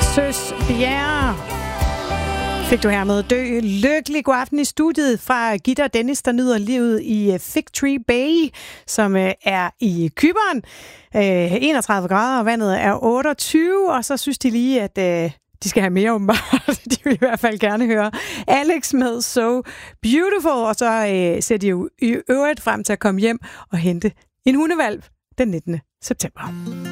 Søs Bjerre fik du hermed dø. Lykkelig god aften i studiet fra Gitte og Dennis, der nyder livet i Fig Tree Bay, som er i Cypern. 31 grader, og vandet er 28, og så synes de lige, at de skal have mere åbenbart. De vil i hvert fald gerne høre Alex med So Beautiful, og så ser de jo i øvrigt frem til at komme hjem og hente en hundevalp den 19. september.